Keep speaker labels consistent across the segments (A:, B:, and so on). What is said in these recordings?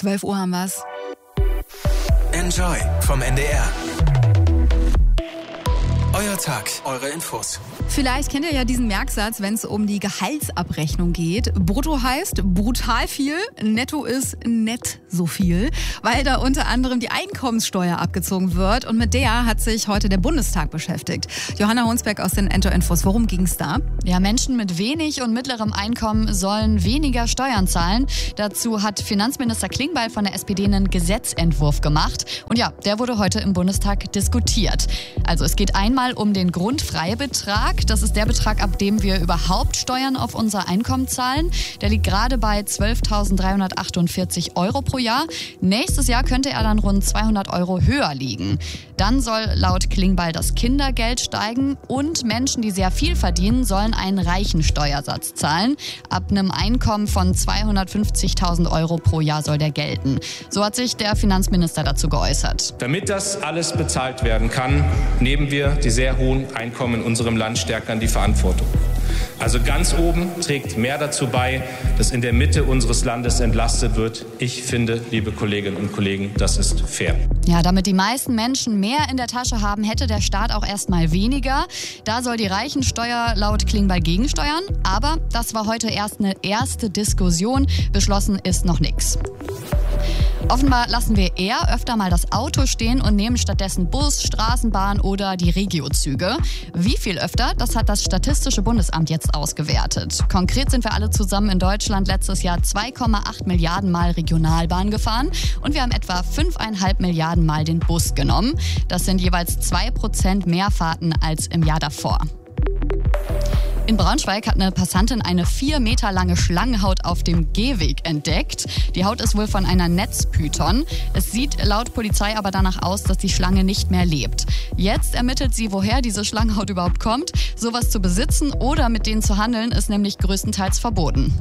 A: 12 Uhr haben wir's.
B: Enjoy vom NDR. Euer Tag, eure Infos.
A: Vielleicht kennt ihr ja diesen Merksatz, wenn es um die Gehaltsabrechnung geht. Brutto heißt brutal viel, netto ist nett so viel, weil da unter anderem die Einkommenssteuer abgezogen wird. Und mit der hat sich heute der Bundestag beschäftigt. Johanna Honsberg aus den Enjoy-Infos. Worum ging es da?
C: Ja, Menschen mit wenig und mittlerem Einkommen sollen weniger Steuern zahlen. Dazu hat Finanzminister Klingbeil von der SPD einen Gesetzentwurf gemacht. Und ja, der wurde heute im Bundestag diskutiert. Also es geht einmal um den Grundfreibetrag. Das ist der Betrag, ab dem wir überhaupt Steuern auf unser Einkommen zahlen. Der liegt gerade bei 12.348 Euro pro Jahr. Nächstes Jahr könnte er dann rund 200 Euro höher liegen. Dann soll laut Klingbeil das Kindergeld steigen und Menschen, die sehr viel verdienen, sollen einen reichen Steuersatz zahlen. Ab einem Einkommen von 250.000 Euro pro Jahr soll der gelten. So hat sich der Finanzminister dazu geäußert.
D: Damit das alles bezahlt werden kann, nehmen wir die sehr hohen Einkommen in unserem Land stärker in die Verantwortung. Also ganz oben trägt mehr dazu bei, dass in der Mitte unseres Landes entlastet wird. Ich finde, liebe Kolleginnen und Kollegen, das ist fair.
C: Ja, damit die meisten Menschen mehr in der Tasche haben, hätte der Staat auch erstmal weniger. Da soll die Reichensteuer laut Klingbeil gegensteuern. Aber das war heute erst eine erste Diskussion. Beschlossen ist noch nichts. Offenbar lassen wir eher öfter mal das Auto stehen und nehmen stattdessen Bus, Straßenbahn oder die Regiozüge. Wie viel öfter, das hat das Statistische Bundesamt jetzt ausgewertet. Konkret sind wir alle zusammen in Deutschland letztes Jahr 2,8 Milliarden Mal Regionalbahn gefahren und wir haben etwa 5,5 Milliarden Mal den Bus genommen. Das sind jeweils 2% mehr Fahrten als im Jahr davor. In Braunschweig hat eine Passantin eine 4 Meter lange Schlangenhaut auf dem Gehweg entdeckt. Die Haut ist wohl von einer Netzpython. Es sieht laut Polizei aber danach aus, dass die Schlange nicht mehr lebt. Jetzt ermittelt sie, woher diese Schlangenhaut überhaupt kommt. Sowas zu besitzen oder mit denen zu handeln, ist nämlich größtenteils verboten.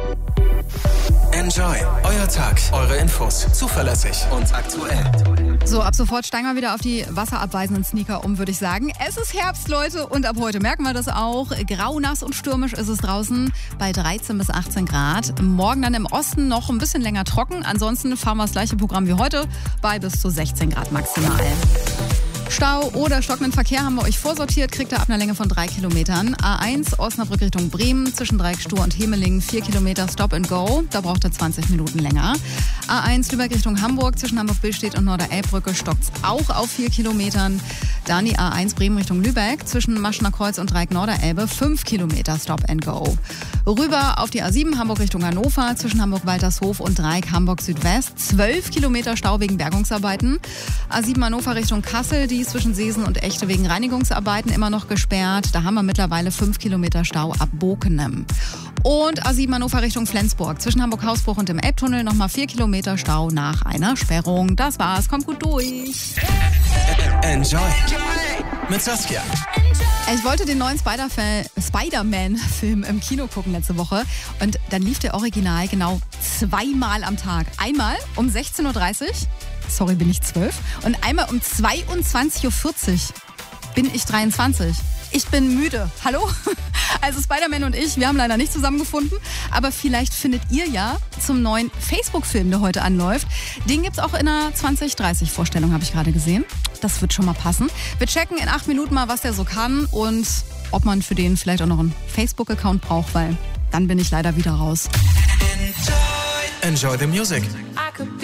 B: Enjoy, euer Tag, eure Infos, zuverlässig und aktuell.
A: So, ab sofort steigen wir wieder auf die wasserabweisenden Sneaker um, würde ich sagen. Es ist Herbst, Leute, und ab heute merken wir das auch. Grau, nass und stürmisch ist es draußen bei 13 bis 18 Grad. Morgen dann im Osten noch ein bisschen länger trocken. Ansonsten fahren wir das gleiche Programm wie heute bei bis zu 16 Grad maximal. Stau oder stockenden Verkehr haben wir euch vorsortiert, kriegt ihr ab einer Länge von 3 Kilometern. A1 Osnabrück Richtung Bremen, zwischen Dreieckstur und Hemeling 4 Kilometer Stop and Go, da braucht ihr 20 Minuten länger. A1 Lübeck Richtung Hamburg, zwischen Hamburg-Billstedt und Norderelbbrücke stockt's auch auf 4 Kilometern. Dann die A1 Bremen Richtung Lübeck, zwischen Maschener Kreuz und Dreieck Norderelbe 5 Kilometer Stop and Go. Rüber auf die A7 Hamburg Richtung Hannover, zwischen Hamburg-Waltershof und Dreieck Hamburg Südwest 12 Kilometer Stau wegen Bergungsarbeiten. A7 Hannover Richtung Kassel, die ist zwischen Seesen und Echte wegen Reinigungsarbeiten immer noch gesperrt. Da haben wir mittlerweile 5 Kilometer Stau ab Bokenem. Und A7 Hannover Richtung Flensburg, zwischen Hamburg-Hausbruch und dem Elbtunnel nochmal 4 Kilometer Stau nach einer Sperrung. Das war's, kommt gut durch.
B: Enjoy mit Saskia.
A: Ich wollte den neuen Spider-Man-Film im Kino gucken letzte Woche und dann lief der Original genau 2-mal am Tag. Einmal um 16.30 Uhr, sorry, bin ich 12, und einmal um 22.40 Uhr bin ich 23. Ich bin müde. Hallo? Also Spider-Man und ich, wir haben leider nicht zusammengefunden, aber vielleicht findet ihr ja zum neuen Facebook-Film, der heute anläuft. Den gibt's auch in einer 2030-Vorstellung, habe ich gerade gesehen. Das wird schon mal passen. Wir checken in 8 Minuten mal, was der so kann und ob man für den vielleicht auch noch einen Facebook-Account braucht, weil dann bin ich leider wieder raus.
B: Enjoy the music.